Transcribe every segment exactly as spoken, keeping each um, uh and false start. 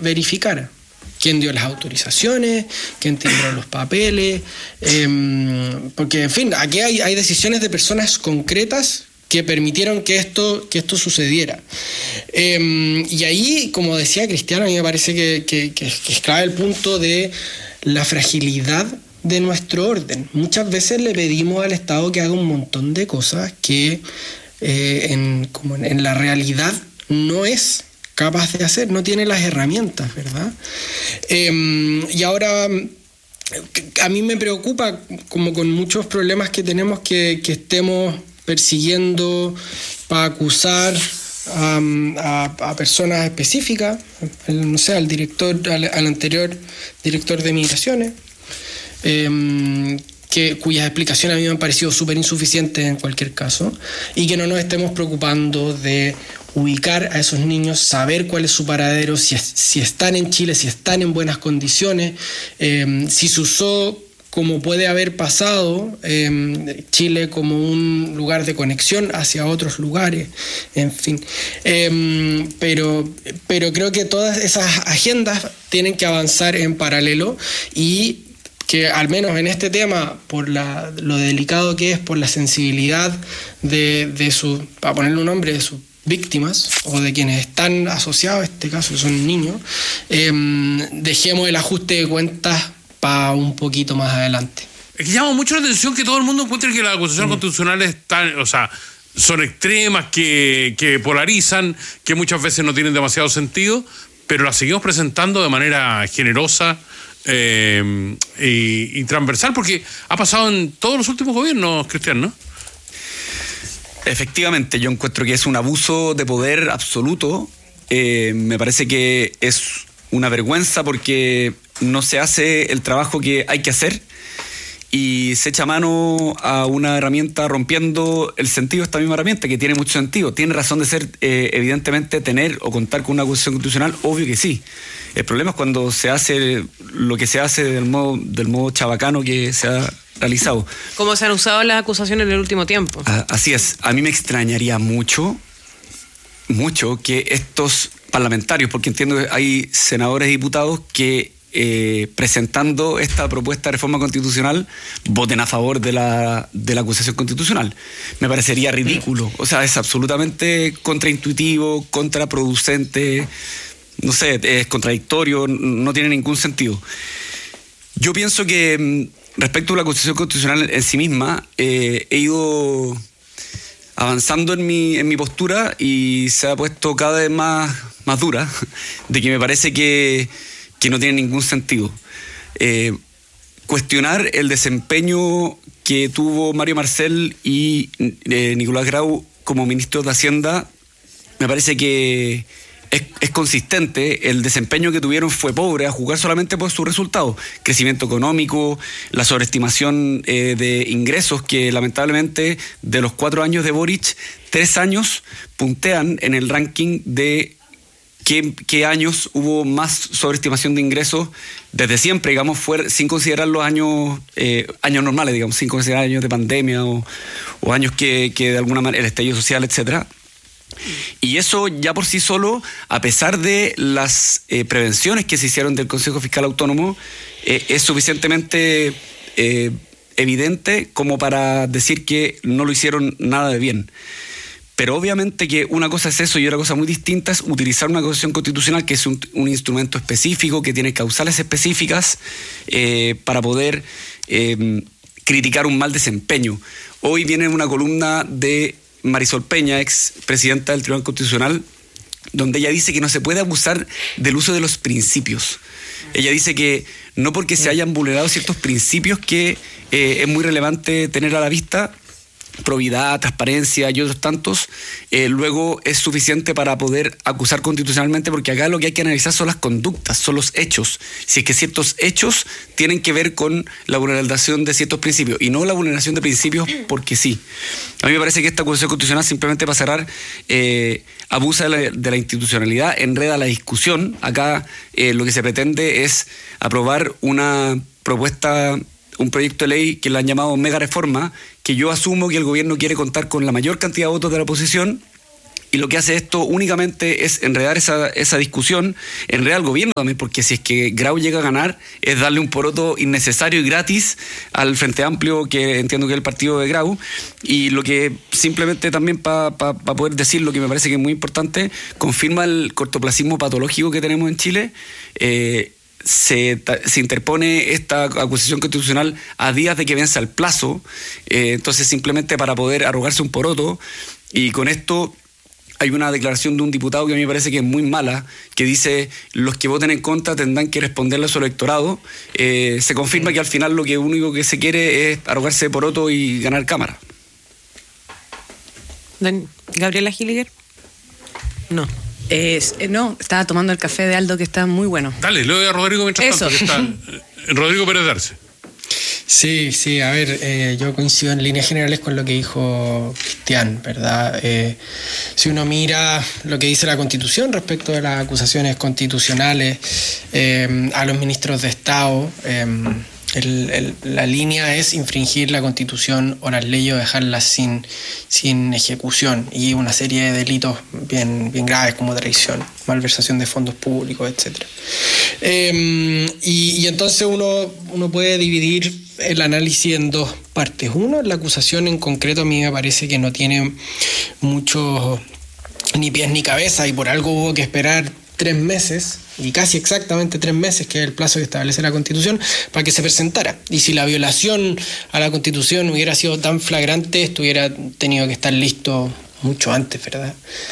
verificara quién dio las autorizaciones, quién timbró los papeles, eh, porque, en fin, aquí hay, hay decisiones de personas concretas que permitieron que esto, que esto sucediera. Eh, y ahí, como decía Cristiano, a mí me parece que, que, que, que es clave el punto de la fragilidad de nuestro orden. Muchas veces le pedimos al Estado que haga un montón de cosas que eh, en, como en, en la realidad no es capaz de hacer, no tiene las herramientas, ¿verdad? Eh, y ahora a mí me preocupa, como con muchos problemas que tenemos, que, que estemos persiguiendo para acusar a, a, a personas específicas, el, no sé, al director, al, al anterior director de Migraciones, eh, que, cuyas explicaciones a mí me han parecido súper insuficientes en cualquier caso, y que no nos estemos preocupando de ubicar a esos niños, saber cuál es su paradero, si, es, si están en Chile, si están en buenas condiciones, eh, si se usó, como puede haber pasado, eh, Chile como un lugar de conexión hacia otros lugares, en fin. Eh, pero, pero creo que todas esas agendas tienen que avanzar en paralelo, y que al menos en este tema, por la, lo delicado que es, por la sensibilidad de, de su, para ponerle un nombre, de sus víctimas o de quienes están asociados, en este caso son niños, eh, dejemos el ajuste de cuentas para un poquito más adelante. Es que llama mucho la atención que todo el mundo encuentre que las acusaciones mm. constitucionales están, o sea, son extremas, que, que polarizan, que muchas veces no tienen demasiado sentido, pero las seguimos presentando de manera generosa eh, y, y transversal, porque ha pasado en todos los últimos gobiernos, Cristian, ¿no? Efectivamente, yo encuentro que es un abuso de poder absoluto. Eh, me parece que es una vergüenza porque no se hace el trabajo que hay que hacer y se echa mano a una herramienta rompiendo el sentido de esta misma herramienta, que tiene mucho sentido. Tiene razón de ser, eh, evidentemente, tener o contar con una acusación constitucional, obvio que sí. El problema es cuando se hace lo que se hace del modo, del modo chabacano que se ha realizado. ¿Cómo se han usado las acusaciones en el último tiempo? Ah, así es. A mí me extrañaría mucho, mucho que estos parlamentarios, porque entiendo que hay senadores y diputados que eh, presentando esta propuesta de reforma constitucional voten a favor de la, de la acusación constitucional. Me parecería ridículo. O sea, es absolutamente contraintuitivo, contraproducente, no sé, es contradictorio, no tiene ningún sentido. Yo pienso que respecto a la acusación constitucional en sí misma, eh, he ido avanzando en mi, en mi postura y se ha puesto cada vez más, más dura, de que me parece que, que no tiene ningún sentido. Eh, cuestionar el desempeño que tuvo Mario Marcel y eh, Nicolás Grau como ministros de Hacienda, me parece que Es, es consistente. El desempeño que tuvieron fue pobre, a juzgar solamente por sus resultados. Crecimiento económico, la sobreestimación eh, de ingresos, que lamentablemente de los cuatro años de Boric, tres años puntean en el ranking de qué, qué años hubo más sobreestimación de ingresos desde siempre, digamos, fue, sin considerar los años, eh, años normales, digamos, sin considerar años de pandemia o, o años que, que de alguna manera, el estallido social, etcétera. Y eso ya por sí solo, a pesar de las eh, prevenciones que se hicieron del Consejo Fiscal Autónomo, eh, es suficientemente eh, evidente como para decir que no lo hicieron nada de bien. Pero obviamente que una cosa es eso y otra cosa muy distinta es utilizar una acusación constitucional, que es un, un instrumento específico, que tiene causales específicas eh, para poder eh, criticar un mal desempeño. Hoy viene una columna de Marisol Peña, ex presidenta del Tribunal Constitucional, donde ella dice que no se puede abusar del uso de los principios. Ella dice que no porque se hayan vulnerado ciertos principios que eh, es muy relevante tener a la vista, probidad, transparencia y otros tantos, eh, luego es suficiente para poder acusar constitucionalmente, porque acá lo que hay que analizar son las conductas, son los hechos. Si es que ciertos hechos tienen que ver con la vulneración de ciertos principios y no la vulneración de principios porque sí. A mí me parece que esta acusación constitucional, simplemente para cerrar, eh, abusa de la, de la institucionalidad, enreda la discusión. Acá eh, lo que se pretende es aprobar una propuesta, un proyecto de ley que le han llamado mega reforma, que yo asumo que el gobierno quiere contar con la mayor cantidad de votos de la oposición y lo que hace esto únicamente es enredar esa, esa discusión, enredar al gobierno también, porque si es que Grau llega a ganar, es darle un poroto innecesario y gratis al Frente Amplio, que entiendo que es el partido de Grau, y lo que simplemente también para pa, pa poder decir lo que me parece que es muy importante, confirma el cortoplacismo patológico que tenemos en Chile. eh, Se, se interpone esta acusación constitucional a días de que venza el plazo, eh, entonces simplemente para poder arrogarse un poroto, y con esto hay una declaración de un diputado que a mí me parece que es muy mala, que dice: los que voten en contra tendrán que responderle a su electorado. Eh, se confirma que al final lo que único que se quiere es arrogarse de poroto y ganar cámara. ¿Gabriela Gilliger? No. Eh, no, estaba tomando el café de Aldo, que está muy bueno. Dale, le doy a Rodrigo mientras Eso. tanto, que está eh, Rodrigo Pérez Darce. Sí, sí, a ver, eh, yo coincido en líneas generales con lo que dijo Cristian, ¿verdad? Eh, si uno mira lo que dice la Constitución respecto de las acusaciones constitucionales eh, a los ministros de Estado, eh, el, el, la línea es infringir la Constitución o las leyes o dejarlas sin, sin ejecución, y una serie de delitos bien, bien graves como traición, malversación de fondos públicos, etcétera. Eh, y, y entonces uno, uno puede dividir el análisis en dos partes. Uno, la acusación en concreto a mí me parece que no tiene mucho ni pies ni cabeza, y por algo hubo que esperar tres meses, y casi exactamente tres meses, que es el plazo que establece la Constitución, para que se presentara. Y si la violación a la Constitución hubiera sido tan flagrante, estuviera tenido que estar listo mucho antes, ¿verdad?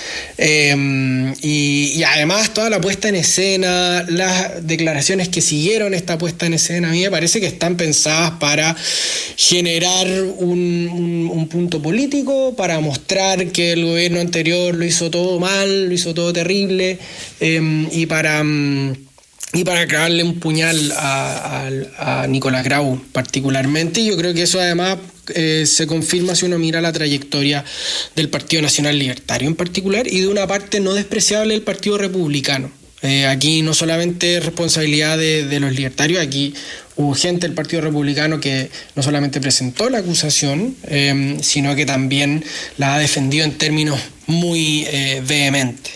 Eh, y, y además toda la puesta en escena, las declaraciones que siguieron esta puesta en escena, a mí me parece que están pensadas para generar un, un, un punto político, para mostrar que el gobierno anterior lo hizo todo mal, lo hizo todo terrible, eh, y para... y para clavarle un puñal a, a, a Nicolás Grau particularmente. Y yo creo que eso además eh, se confirma si uno mira la trayectoria del Partido Nacional Libertario en particular, y de una parte no despreciable del Partido Republicano. Eh, aquí no solamente es responsabilidad de, de los libertarios, aquí hubo gente del Partido Republicano que no solamente presentó la acusación, eh, sino que también la ha defendido en términos muy eh, vehementes.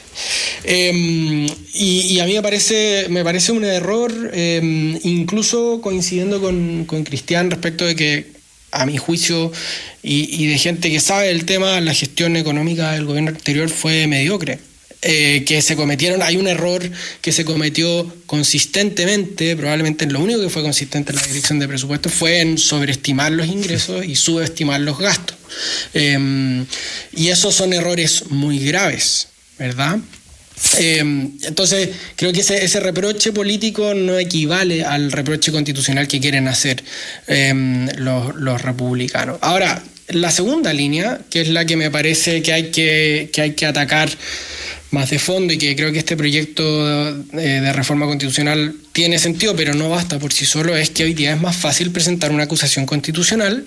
Eh, y, y a mí me parece, me parece un error, eh, incluso coincidiendo con, con Cristian respecto de que, a mi juicio, y, y de gente que sabe el tema, la gestión económica del gobierno anterior fue mediocre. Eh, que se cometieron, hay un error que se cometió consistentemente, probablemente lo único que fue consistente en la dirección de presupuestos fue en sobreestimar los ingresos y subestimar los gastos. Eh, y esos son errores muy graves, ¿verdad? Eh, entonces creo que ese, ese reproche político no equivale al reproche constitucional que quieren hacer eh, los, los republicanos. Ahora, la segunda línea, que es la que me parece que hay que, que, hay que atacar más de fondo, y que creo que este proyecto de, de reforma constitucional tiene sentido, pero no basta por sí solo, es que hoy día es más fácil presentar una acusación constitucional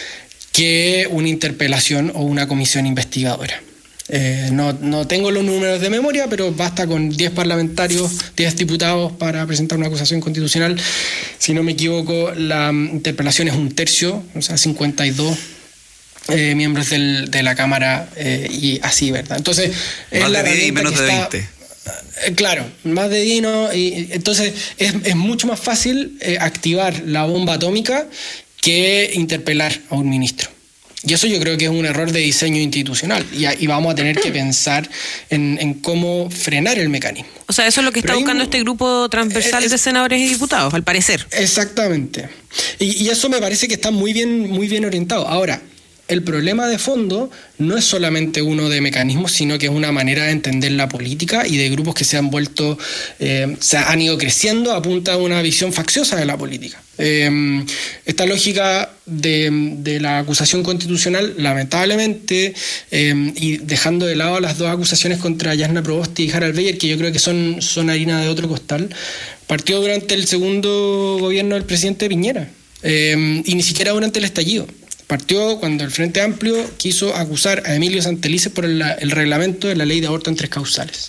que una interpelación o una comisión investigadora. Eh, no, no tengo los números de memoria, pero basta con diez parlamentarios, diez diputados para presentar una acusación constitucional. Si no me equivoco, la interpelación es un tercio, o sea, cincuenta y dos eh, miembros del, de la Cámara, eh, y así, ¿verdad? Entonces, es más la de diez y menos de está, veinte. Eh, claro, más de diez, ¿no? Y entonces es, es mucho más fácil eh, activar la bomba atómica que interpelar a un ministro. Y eso yo creo que es un error de diseño institucional, y, y vamos a tener que pensar en, en cómo frenar el mecanismo. O sea, eso es lo que está Pero buscando un, este grupo transversal es, de senadores y diputados, al parecer. Exactamente. Y, y eso me parece que está muy bien, muy bien orientado. Ahora, el problema de fondo no es solamente uno de mecanismos, sino que es una manera de entender la política, y de grupos que se han vuelto, eh, se han ido creciendo a punta de una visión facciosa de la política. Eh, esta lógica de, de la acusación constitucional, lamentablemente, eh, y dejando de lado las dos acusaciones contra Jasna Proboste y Harald Beyer, que yo creo que son, son harina de otro costal, partió durante el segundo gobierno del presidente Piñera, eh, y ni siquiera durante el estallido. Partió cuando el Frente Amplio quiso acusar a Emilio Santelices por el, el reglamento de la ley de aborto en tres causales.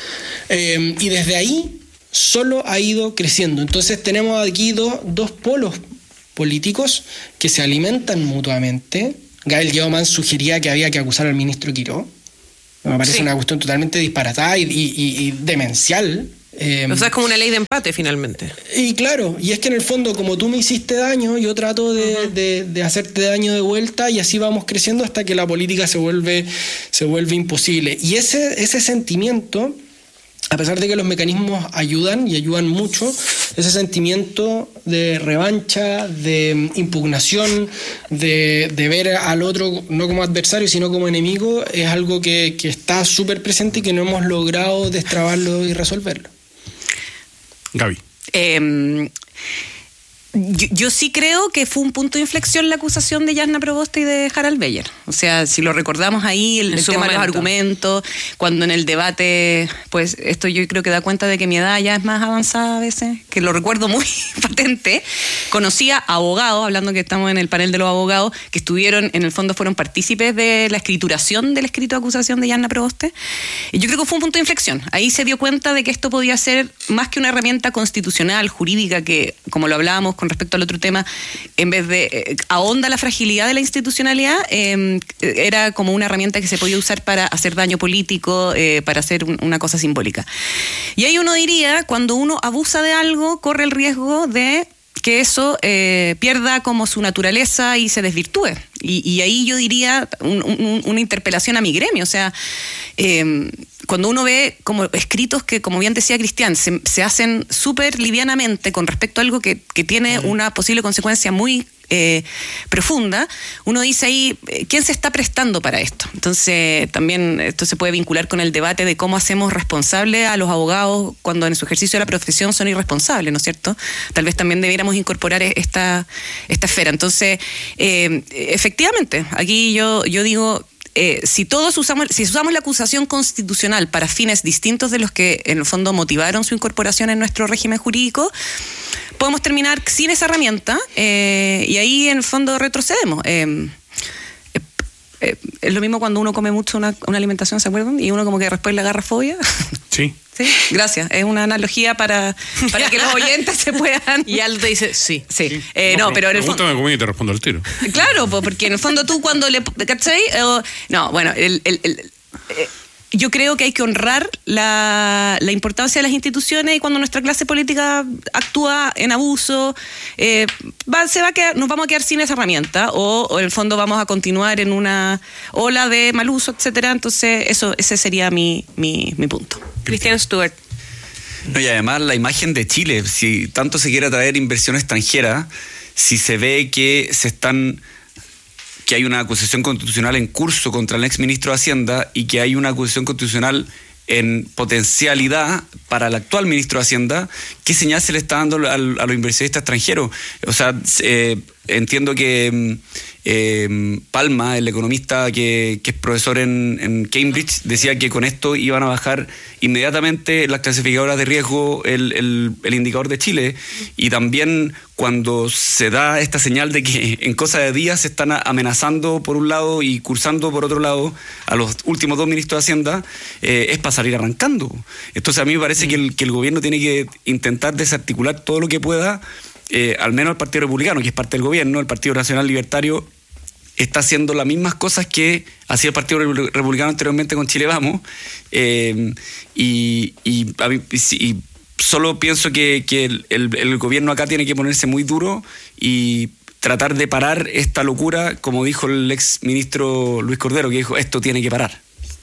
Eh, y desde ahí solo ha ido creciendo. Entonces tenemos aquí do, dos polos políticos que se alimentan mutuamente. Gael Guillauman sugería que había que acusar al ministro Quiró, Me parece Sí. una cuestión totalmente disparatada y, y, y- y demencial. Eh, O sea, es como una ley de empate finalmente. y claro, y es que en el fondo, como tú me hiciste daño, yo trato de, de- de hacerte daño de vuelta y así vamos creciendo hasta que la política se vuelve, se vuelve imposible. Y ese, ese sentimiento, a pesar de que los mecanismos ayudan y ayudan mucho, ese sentimiento de revancha, de impugnación, de, de ver al otro no como adversario, sino como enemigo, es algo que, que está súper presente y que no hemos logrado destrabarlo y resolverlo. Gaby. Eh, yo, yo sí creo que fue un punto de inflexión la acusación de Jasna Proboste y de Harald Beyer. O sea, si lo recordamos ahí, el, En el su tema de los momento. argumentos, cuando en el debate, pues esto yo creo que da cuenta de que mi edad ya es más avanzada a veces, que lo recuerdo muy patente. Conocía abogados, hablando que estamos en el panel de los abogados, que estuvieron, en el fondo fueron partícipes de la escrituración del escrito de acusación de Jasna Proboste. Y yo creo que fue un punto de inflexión. Ahí se dio cuenta de que esto podía ser más que una herramienta constitucional, jurídica, que, como lo hablábamos con respecto al otro tema, en vez de eh, ahonda la fragilidad de la institucionalidad, eh, era como una herramienta que se podía usar para hacer daño político, eh, para hacer un, una cosa simbólica. Y ahí uno diría, cuando uno abusa de algo, corre el riesgo de que eso eh, pierda como su naturaleza y se desvirtúe. Y, y ahí yo diría un, un, una interpelación a mi gremio. O sea, eh, cuando uno ve como escritos que, como bien decía Cristian, se, se hacen súper livianamente con respecto a algo que, que tiene una posible consecuencia muy eh, profunda, uno dice ahí, ¿quién se está prestando para esto? Entonces, también esto se puede vincular con el debate de cómo hacemos responsables a los abogados cuando en su ejercicio de la profesión son irresponsables, ¿no es cierto? Tal vez también debiéramos incorporar esta, esta esfera. Entonces, eh, efectivamente, aquí yo, yo digo... Eh, si todos usamos, si usamos la acusación constitucional para fines distintos de los que en el fondo motivaron su incorporación en nuestro régimen jurídico, podemos terminar sin esa herramienta eh, y ahí en el fondo retrocedemos. Eh, eh, eh, es lo mismo cuando uno come mucho una, una alimentación, ¿se acuerdan? Y uno como que después le agarra fobia. Sí. Sí, gracias. Es una analogía para, para que los oyentes se puedan... Y Aldo te dice, sí. Sí, eh, no, pero en el fondo... Pregúntame conmigo y te respondo al tiro. Claro, po, porque en el fondo tú cuando le... ¿Cachai? Eh, no, bueno, el, el, el, eh, yo creo que hay que honrar la, la importancia de las instituciones y cuando nuestra clase política actúa en abuso, eh, va, se va a quedar, nos vamos a quedar sin esa herramienta o, o en el fondo vamos a continuar en una ola de mal uso, etcétera. Entonces, eso, ese sería mi, mi, mi punto. Cristian Stewart. No, y además la imagen de Chile, si tanto se quiere atraer inversión extranjera, si se ve que se están que hay una acusación constitucional en curso contra el exministro de Hacienda y que hay una acusación constitucional en potencialidad para el actual ministro de Hacienda, ¿qué señal se le está dando a, a los inversionistas extranjeros? O sea, eh, entiendo que eh, Palma, el economista que, que es profesor en, en Cambridge, decía que con esto iban a bajar inmediatamente las clasificadoras de riesgo, el, el, el indicador de Chile, y también cuando se da esta señal de que en cosa de días se están amenazando por un lado y cursando por otro lado a los últimos dos ministros de Hacienda, eh, es para salir arrancando. Entonces a mí me parece que el, que el gobierno tiene que intentar desarticular todo lo que pueda, eh, al menos el Partido Republicano, que es parte del gobierno, el Partido Nacional Libertario está haciendo las mismas cosas que hacía el Partido Republicano anteriormente con Chile Vamos, eh, y, y, a mí, y solo pienso que, que el, el, el gobierno acá tiene que ponerse muy duro y tratar de parar esta locura, como dijo el ex ministro Luis Cordero, que dijo, esto tiene que parar.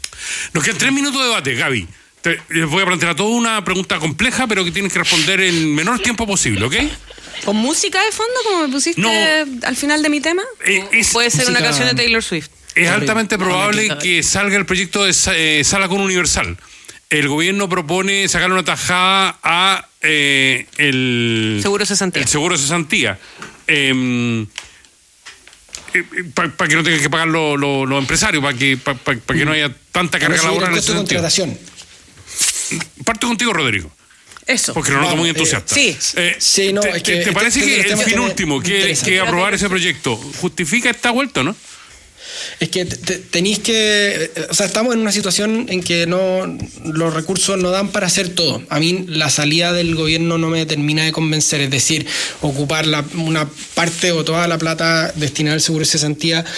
Nos quedan tres minutos de debate, Gaby. Te, les voy a plantear a todos una pregunta compleja, pero que tienes que responder en menor tiempo posible, ¿ok? ¿Con música de fondo, como me pusiste No. al final de mi tema? Eh, es, Puede ser una música- canción de Taylor Swift. es altamente probable no, que salga el proyecto de sa- eh, Sala con Universal. El gobierno propone sacarle una tajada a eh, el Seguro cesantía. El seguro de cesantía. Eh, para pa que no tengan que pagar los lo, lo empresarios, para que, pa, pa, pa que no haya tanta carga Vamos a subir laboral el en costo ese de sentido. contratación. Parto contigo, Rodrigo, Eso. porque lo noto Vamos, muy eh, entusiasta. sí. Eh, Sí, no, ¿te, es que te- ¿Te este- parece este de que los el temas fin que me último, que, interesan. que aprobar ese proyecto, justifica esta vuelta, no? Es que te- te- tenéis que, eh, o sea, estamos en una situación en que no los recursos no dan para hacer todo. A mí la salida del gobierno no me termina de convencer, es decir, ocupar la, una parte o toda la plata destinada al seguro de cesantía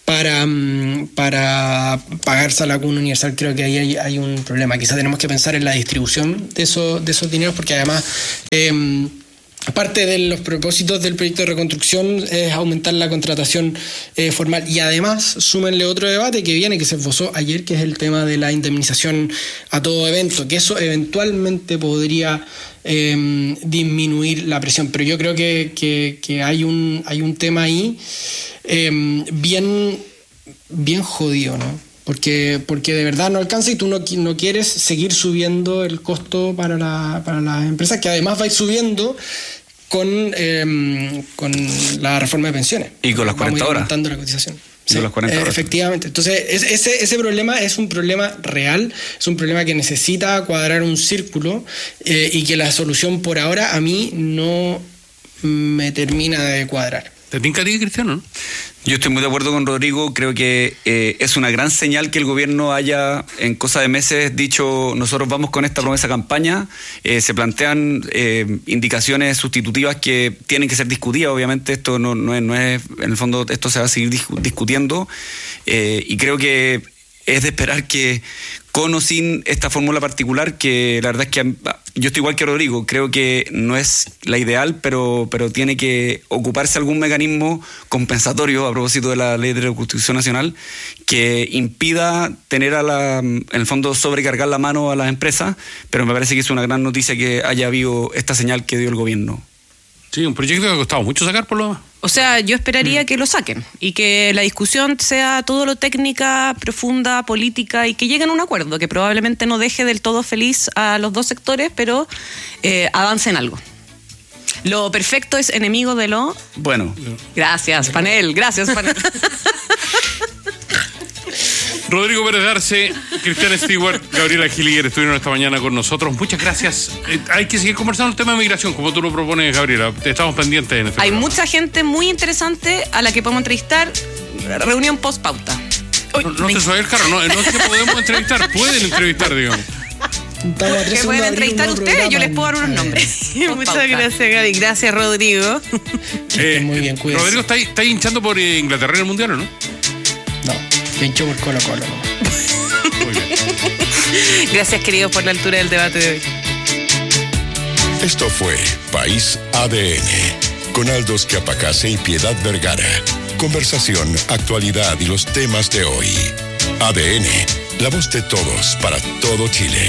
para, para pagarse a la cuna universal, creo que ahí hay, hay un problema. Quizás tenemos que pensar en la distribución de esos, de esos dineros, porque además eh, parte de los propósitos del proyecto de reconstrucción es aumentar la contratación eh, formal, y además súmenle otro debate que viene, que se esbozó ayer, que es el tema de la indemnización a todo evento, que eso eventualmente podría eh, disminuir la presión, pero yo creo que, que, que hay un hay un tema ahí eh, bien, bien jodido, ¿no? Porque, porque de verdad no alcanza y tú no, no quieres seguir subiendo el costo para, la, para las empresas, que además va a ir subiendo con, eh, con la reforma de pensiones. Y con las cuarenta horas. Aumentando la cotización. Sí, Sí, las cuarenta horas. Efectivamente. Entonces, ese, ese problema es un problema real, es un problema que necesita cuadrar un círculo eh, y que la solución por ahora a mí no me termina de cuadrar. ¿Te tinca a ti, Cristiano, no? Yo estoy muy de acuerdo con Rodrigo, creo que eh, es una gran señal que el gobierno haya en cosa de meses dicho nosotros vamos con esta promesa campaña, eh, se plantean eh, indicaciones sustitutivas que tienen que ser discutidas, obviamente esto no, no, es, no es, en el fondo esto se va a seguir discutiendo eh, y creo que es de esperar que con o sin esta fórmula particular, que la verdad es que yo estoy igual que Rodrigo, creo que no es la ideal, pero, pero tiene que ocuparse algún mecanismo compensatorio a propósito de la Ley de Reconstrucción Nacional que impida tener a la, en el fondo sobrecargar la mano a las empresas, pero me parece que es una gran noticia que haya habido esta señal que dio el gobierno. Sí, un proyecto que ha costado mucho sacar por lo demás. O sea, yo esperaría que lo saquen y que la discusión sea todo lo técnica, profunda, política y que lleguen a un acuerdo que probablemente no deje del todo feliz a los dos sectores, pero eh, avance en algo. Lo perfecto es enemigo de lo... Bueno. Gracias, panel. Gracias, panel. Rodrigo Pérez Arce, Cristian Stewart, Gabriela Gillier estuvieron esta mañana con nosotros. Muchas gracias. Eh, hay que seguir conversando el tema de migración, como tú lo propones, Gabriela. Estamos pendientes en este Hay programa. mucha gente muy interesante a la que podemos entrevistar. Reunión post pauta. No, no te suave el carro, no, no es que podemos entrevistar, pueden entrevistar, digamos. Estamos a tres Que segundos pueden de abrir un entrevistar nuevo ustedes, yo les programa. puedo dar unos A ver. nombres. Muchas gracias, Gaby. Gracias, Rodrigo. Eh, muy bien, cuídense. Rodrigo, ¿está, está hinchando por eh, Inglaterra en el Mundial o no? No, pincho por Colo Colo, ¿no? Muy bien. Gracias, queridos, por la altura del debate de hoy. Esto fue País A D N, con Aldos Quiapacase y Piedad Vergara. Conversación, actualidad y los temas de hoy. A D N, la voz de todos para todo Chile.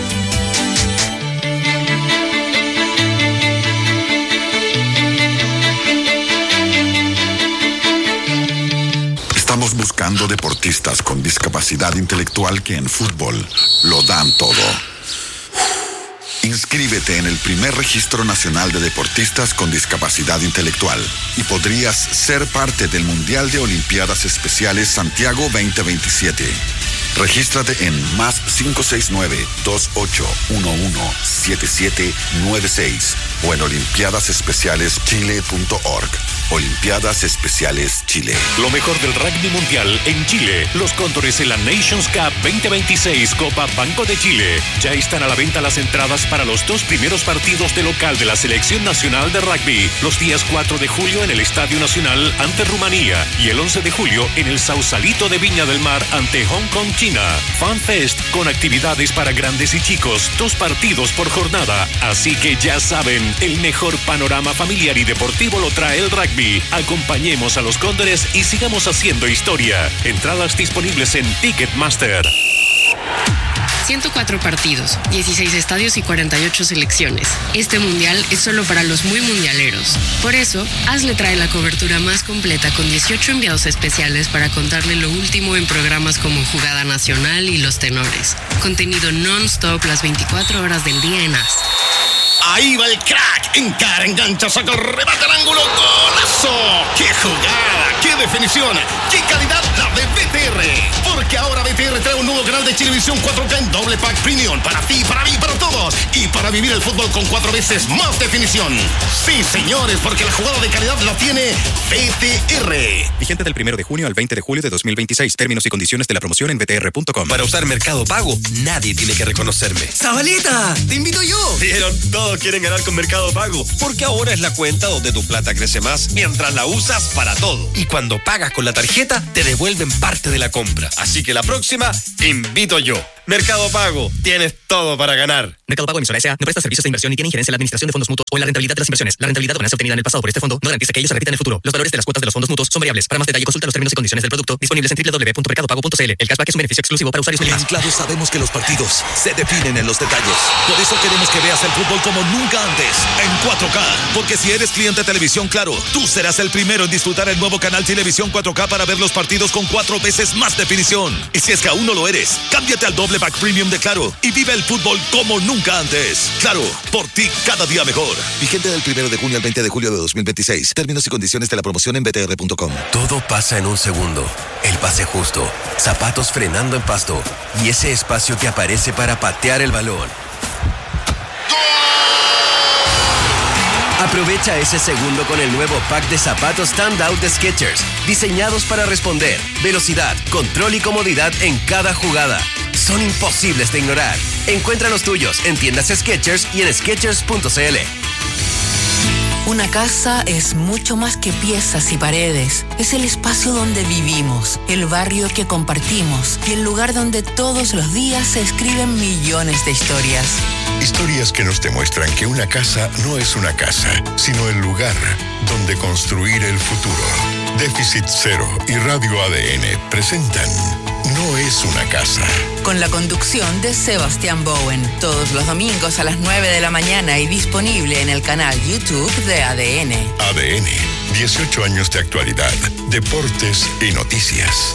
Estamos buscando deportistas con discapacidad intelectual que en fútbol lo dan todo. Inscríbete en el primer registro nacional de deportistas con discapacidad intelectual y podrías ser parte del Mundial de Olimpiadas Especiales Santiago veinte veintisiete. Regístrate en más cinco seis nueve, dos ocho uno uno, siete siete nueve seis o en olimpiadas especiales chile punto org. Olimpiadas Especiales Chile. Lo mejor del rugby mundial en Chile. Los Cóndores en la Nations Cup veinte veintiséis Copa Banco de Chile. Ya están a la venta las entradas para los dos primeros partidos de local de la Selección Nacional de Rugby. Los días cuatro de julio en el Estadio Nacional ante Rumanía y el once de julio en el Sausalito de Viña del Mar ante Hong Kong, China. Fan Fest con actividades para grandes y chicos. Dos partidos por jornada. Así que ya saben, el mejor panorama familiar y deportivo lo trae el rugby. Acompañemos a los Cóndores y sigamos haciendo historia. Entradas disponibles en Ticketmaster. ciento cuatro partidos, dieciséis estadios y cuarenta y ocho selecciones. Este mundial es solo para los muy mundialeros. Por eso, AS le trae la cobertura más completa con dieciocho enviados especiales para contarle lo último en programas como Jugada Nacional y Los Tenores. Contenido non-stop las veinticuatro horas del día en AS. Ahí va el crack, encara, engancha, saca, remata al ángulo, ¡golazo! ¡Qué jugada! ¡Qué definición! ¡Qué calidad la de B T R! Porque ahora B T R trae un nuevo canal de Chilevisión cuatro K en doble pack premium. Para ti, para mí, para todos. Y para vivir el fútbol con cuatro veces más definición. Sí, señores, porque la jugada de calidad la tiene B T R. Vigente del primero de junio al veinte de julio de dos mil veintiséis. Términos y condiciones de la promoción en b t r punto com. Para usar Mercado Pago, nadie tiene que reconocerme. ¡Zabaleta! ¡Te invito yo! ¿Vieron? Todos quieren ganar con Mercado Pago. Porque ahora es la cuenta donde tu plata crece más mientras la usas para todo. Y cuando pagas con la tarjeta, te devuelven parte de la compra. Así que la próxima, invito yo. Mercado Pago, tienes todo para ganar. Mercado Pago emisora S A no presta servicios de inversión ni tiene injerencia en la administración de fondos mutuos o en la rentabilidad de las inversiones. La rentabilidad o ganancia obtenida en el pasado por este fondo no garantiza que ellos se repitan en el futuro. Los valores de las cuotas de los fondos mutuos son variables. Para más detalle, consulta los términos y condiciones del producto disponibles en doble u doble u doble u punto mercado pago punto c l. El cashback es un beneficio exclusivo para usuarios En Claro sabemos que los partidos se definen en los detalles. Por eso queremos que veas el fútbol como nunca antes, en cuatro K. Porque si eres cliente de Televisión Claro, tú serás el primero en disfrutar el nuevo canal Televisión cuatro K para ver los partidos con cuatro veces más definición. Y si es que aún no lo eres, cámbiate al doble pack premium de Claro y vive el fútbol como nunca antes. Claro, por ti cada día mejor. Vigente del primero de junio al veinte de julio de dos mil veintiséis. Términos y condiciones de la promoción en b t r punto com. Todo pasa en un segundo. El pase justo, zapatos frenando en pasto y ese espacio que aparece para patear el balón. Aprovecha ese segundo con el nuevo pack de zapatos Standout de Skechers, diseñados para responder, velocidad, control y comodidad en cada jugada. Son imposibles de ignorar. Encuentra los tuyos en tiendas Skechers y en skechers punto c l. Una casa es mucho más que piezas y paredes. Es el espacio donde vivimos, el barrio que compartimos y el lugar donde todos los días se escriben millones de historias. Historias que nos demuestran que una casa no es una casa, sino el lugar donde construir el futuro. Déficit Cero y Radio A D N presentan No es una casa. Con la conducción de Sebastián Bowen, todos los domingos a las nueve de la mañana y disponible en el canal YouTube de A D N. A D N, dieciocho años de actualidad, deportes y noticias.